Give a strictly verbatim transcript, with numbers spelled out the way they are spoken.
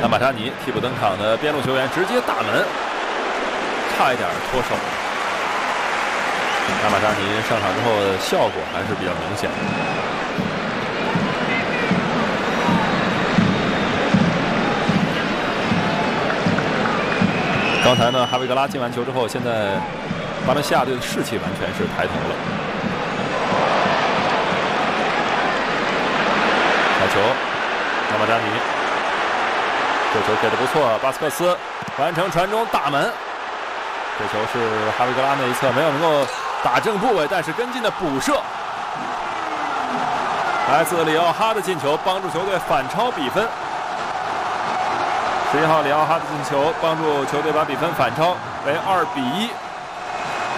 马扎尼替补登场的边路球员直接大门，差一点脱手。那马扎尼上场之后的效果还是比较明显的。刚才呢，哈维格拉进完球之后，现在巴伦西亚队的士气完全是抬头了。小球，那马扎尼。 这球给的不错，巴斯克斯完成传中大门。这球是哈维格拉那一侧没有能够打正部位，但是跟进的补射。来自里奥哈的进球帮助球队反超比分。十一号里奥哈的进球帮助球队把比分反超为二比一。